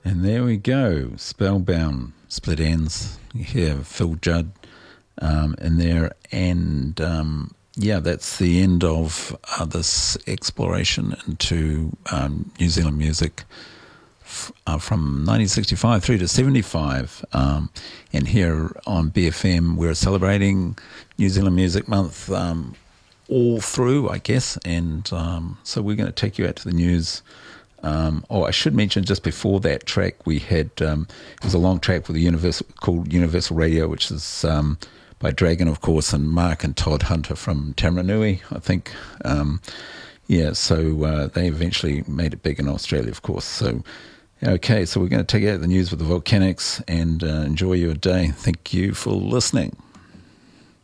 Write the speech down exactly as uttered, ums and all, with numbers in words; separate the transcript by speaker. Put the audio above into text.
Speaker 1: And there we go, Spellbound, Split Ends. You hear Phil Judd um, in there, and um, yeah, that's the end of uh, this exploration into um, New Zealand music f- uh, from nineteen sixty-five through to seventy-five. Um, and here on B F M, we're celebrating New Zealand Music Month um, all through, I guess, and um, so we're going to take you out to the news. Um, oh, I should mention just before that track we had um, it was a long track with the Universal called Universal Radio, which is um, by Dragon, of course, and Mark and Todd Hunter from Tamaranui, I think. Um, yeah, so uh, they eventually made it big in Australia, of course. So, okay, so we're going to take out the news with the Volcanics and uh, enjoy your day. Thank you for listening.